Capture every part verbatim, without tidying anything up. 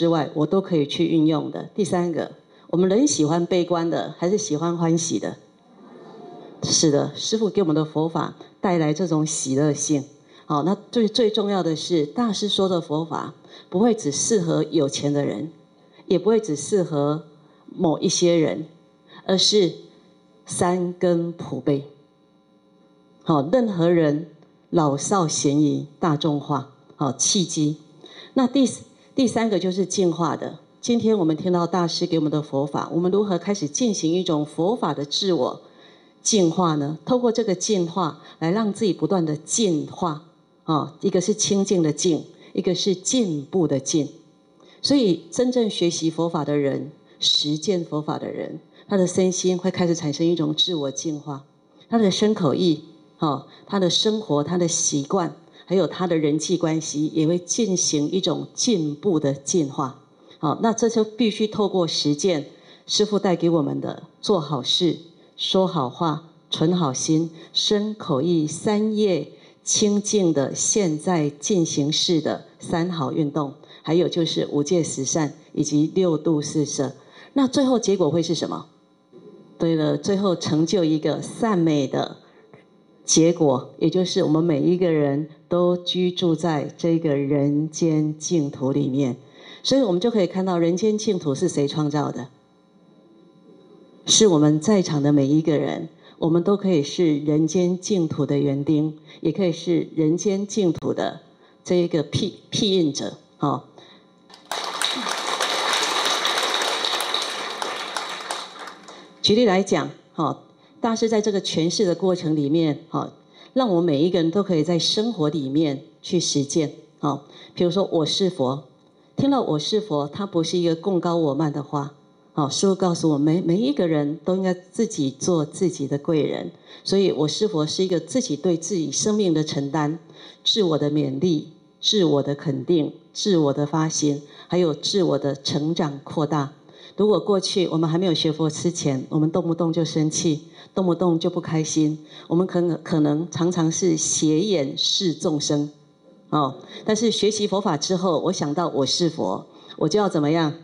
之外，我都可以去运用的。第三个，我们人喜欢悲观的，还是喜欢欢喜的？是的，师父给我们的佛法带来这种喜乐性。好，那最最重要的是，大师说的佛法不会只适合有钱的人，也不会只适合某一些人，而是三根普被。好，任何人，老少咸宜，大众化，好契机。那第第三个就是进化的。今天我们听到大师给我们的佛法，我们如何开始进行一种佛法的自我进化呢？透过这个进化来让自己不断的进化啊，一个是清净的净，一个是进步的进。所以真正学习佛法的人，实践佛法的人，他的身心会开始产生一种自我进化，他的身口意，啊，他的生活，他的习惯，还有他的人际关系，也会进行一种进步的进化。好，那这就必须透过实践，师父带给我们的做好事、说好话、存好心、身口意三业清净的现在进行式的三好运动，还有就是五戒十善以及六度四摄。那最后结果会是什么？对了，最后成就一个善美的结果，也就是我们每一个人都居住在这个人间净土里面。所以我们就可以看到，人间净土是谁创造的？是我们在场的每一个人，我们都可以是人间净土的园丁，也可以是人间净土的这一个庇庇荫者。哦，举例来讲，哦，大师在这个诠释的过程里面，哦，让我们每一个人都可以在生活里面去实践。哦，比如说我是佛。听到我是佛，它不是一个贡高我慢的话。好，师父告诉我们，每一个人都应该自己做自己的贵人。所以我是佛是一个自己对自己生命的承担、自我的勉励、自我的肯定、自我的发心，还有自我的成长扩大。如果过去我们还没有学佛之前，我们动不动就生气，动不动就不开心，我们可能可能常常是斜眼视众生。哦，但是学习佛法之后，我想到我是佛，我就要怎么样？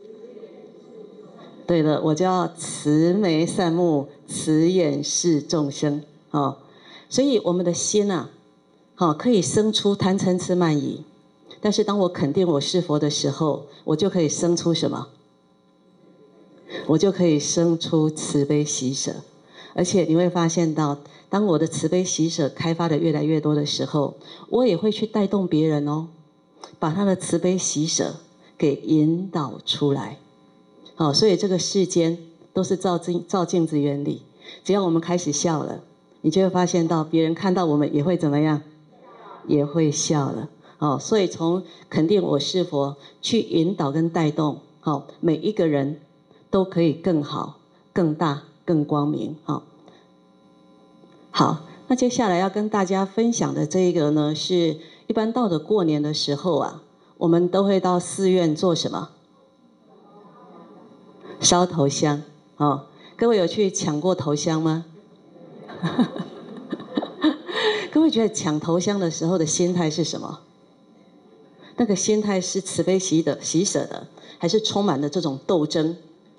对了，我就要慈眉善目，慈眼视众生。哦，所以我们的心啊，好，可以生出贪嗔痴慢疑。但是当我肯定我是佛的时候，我就可以生出什么？我就可以生出慈悲喜舍。而且你会发现到，当我的慈悲喜舍开发的越来越多的时候，我也会去带动别人哦，把他的慈悲喜舍给引导出来。好，所以这个世间都是照镜照镜子原理，只要我们开始笑了，你就会发现到别人看到我们也会怎么样？也会笑了。哦，所以从肯定我是佛去引导跟带动，好，每一个人都可以更好、更大、更光明。好，好，那接下来要跟大家分享的这一个呢，是一般到了过年的时候啊，我们都会到寺院做什么？烧头香。哦，各位有去抢过头香吗？各位觉得抢头香的时候的心态是什么？那个心态是慈悲喜的喜舍的，还是充满了这种斗争？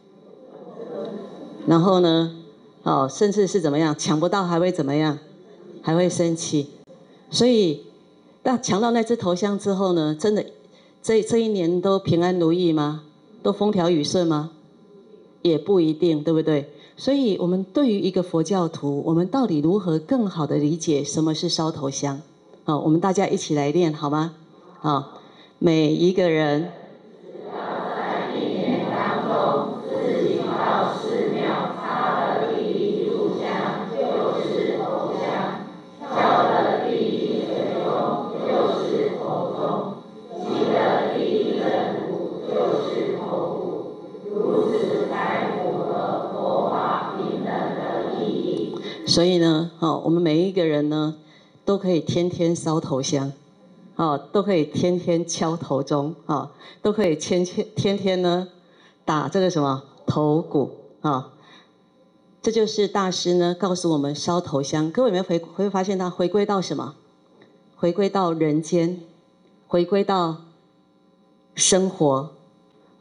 然后呢，哦，甚至是怎么样，抢不到还会怎么样？还会生气。所以，那抢到那支头香之后呢，真的这这一年都平安如意吗？都风调雨顺吗？也不一定，对不对？所以我们对于一个佛教徒，我们到底如何更好的理解什么是烧头香？好，我们大家一起来练好吗？好，每一个人只要在一年当中自己到寺庙插了第一炷香，就是头香；敲了第一水钟，就是头钟；击了第一阵鼓，就是头鼓。如此才符合佛法平等的意义。所以呢，哦，我们每一个人呢，都可以天天烧头香，哦，都可以天天敲头钟，哦，都可以天天天天呢打这个什么头鼓，啊、哦，这就是大师呢告诉我们烧头香。各位有没有回会发现它回归到什么？回归到人间，回归到生活，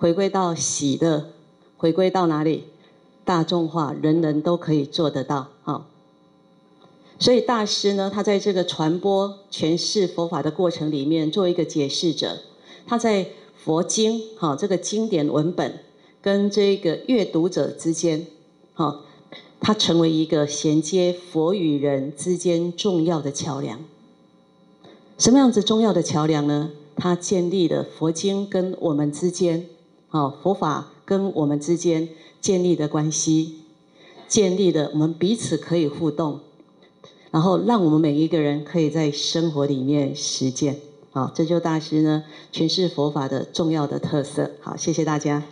回归到喜乐，回归到哪里？大众化，人人都可以做得到。好，所以大师呢，他在这个传播诠释佛法的过程里面，做一个解释者，他在佛经好这个经典文本跟这个阅读者之间，好，他成为一个衔接佛与人之间重要的桥梁。什么样子重要的桥梁呢？他建立了佛经跟我们之间，好，佛法跟我们之间建立的关系，建立了我们彼此可以互动，然后让我们每一个人可以在生活里面实践。好，这就是大师呢诠释佛法的重要的特色。好，谢谢大家。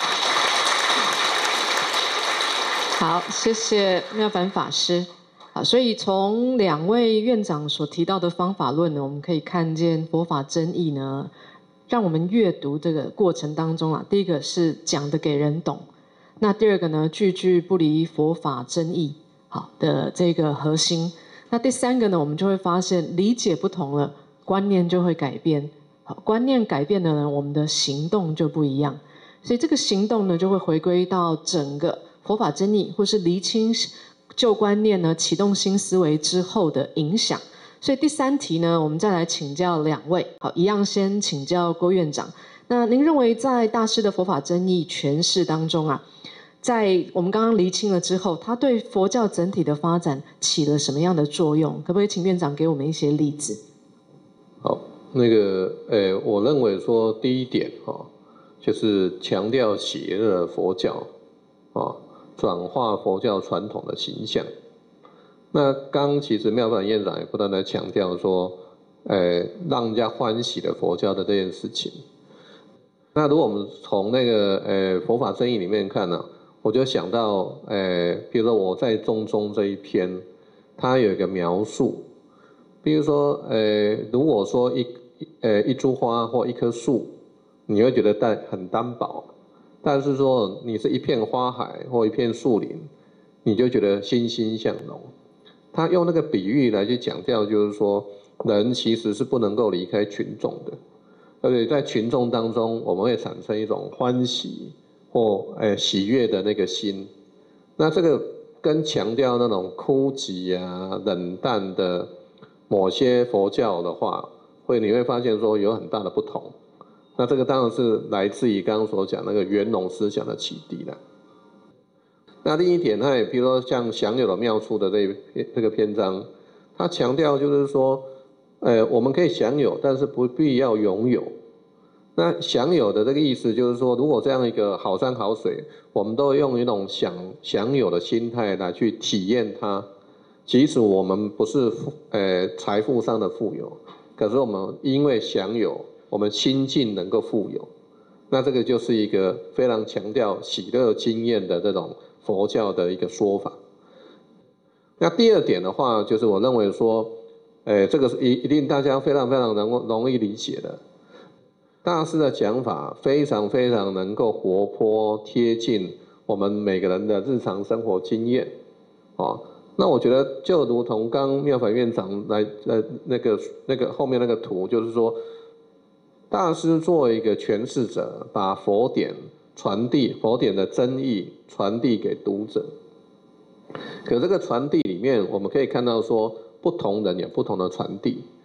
好，谢谢妙凡法师。好，所以从两位院长所提到的方法论呢，我们可以看见佛法真义呢，让我们阅读这个过程当中啊，第一个是讲的给人懂，那第二个呢，句句不离佛法真义，好的这个核心。那第三个呢，我们就会发现理解不同了，观念就会改变。好，观念改变了呢，我们的行动就不一样。所以这个行动呢，就会回归到整个佛法真义，或是厘清旧观念呢，启动新思维之后的影响。所以第三题呢，我们再来请教两位。好，一样先请教郭院长。那您认为在大师的佛法真义诠释当中啊，在我们刚刚厘清了之后，它对佛教整体的发展起了什么样的作用？可不可以请院长给我们一些例子？ 好，那个，呃，我认为说第一点哈，就是强调邪恶佛教，啊，转化佛教传统的形象。那刚其实妙凡院长也不断地强调说，呃，让人家欢喜的佛教的这件事情。那如果我们从那个呃佛法真义里面看呢、啊，我就想到，呃，比如说我在中中这一篇，它有一个描述，比如说，呃，如果说一呃一株花或一棵树，你会觉得单很单薄，但是说你是一片花海或一片树林，你就觉得欣欣向荣。他用那个比喻来去强调，就是说人其实是不能够离开群众的，而且在群众当中，我们会产生一种欢喜或诶喜悦的那个心。那这个跟强调那种枯寂啊、冷淡的某些佛教的话，会你会发现说有很大的不同。那这个当然是来自于刚刚所讲那个圆融思想的启迪了。那另一点，它也比如说像享有的妙处的这一这个篇章，它强调就是说，呃，我们可以享有，但是不必要拥有。那享有的这个意思就是说，如果这样一个好山好水，我们都用一种享享有的心态来去体验它，即使我们不是呃财富上的富有，可是我们因为享有，我们心境能够富有，那这个就是一个非常强调喜乐经验的这种佛教的一个说法。那第二点的话，就是我认为说，呃，这个是一一定大家非常非常能够容易理解的。大师的讲法非常非常能够活泼贴近我们每个人的日常生活经验，哦，那我觉得就如同刚妙凡院长来呃那个那个后面那个图，就是说，大师作为一个诠释者，把佛典传递佛典的真义传递给读者。可这个传递里面，我们可以看到说，不同人有不同的传递。